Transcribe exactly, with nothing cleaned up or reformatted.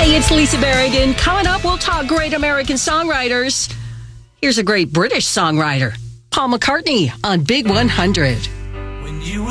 Hey, it's Lisa Barrigan. Coming up, we'll talk great American songwriters. Here's a great British songwriter, Paul McCartney on Big one hundred.